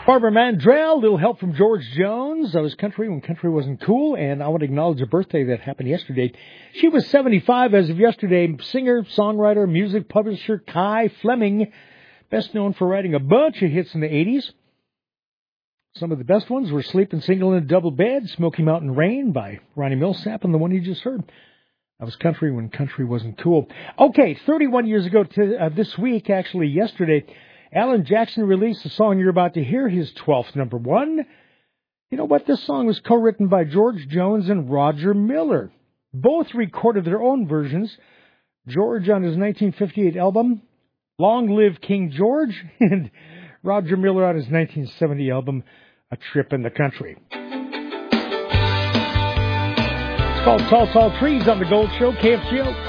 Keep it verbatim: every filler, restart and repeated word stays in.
Barbara Mandrell, a little help from George Jones. I was country when country wasn't cool, and I want to acknowledge a birthday that happened yesterday. She was seventy-five as of yesterday. Singer, songwriter, music publisher Kai Fleming, best known for writing a bunch of hits in the eighties. Some of the best ones were Sleeping Single in a Double Bed, Smoky Mountain Rain by Ronnie Millsap, and the one you just heard. I was country when country wasn't cool. Okay, thirty-one years ago to uh, this week, actually yesterday, Alan Jackson released the song you're about to hear, his twelfth number one. You know what? This song was co-written by George Jones and Roger Miller. Both recorded their own versions. George on his nineteen fifty-eight album, Long Live King George, and Roger Miller on his nineteen seventy album, A Trip in the Country. It's called Tall, Tall Trees on the Gold Show, K F G O.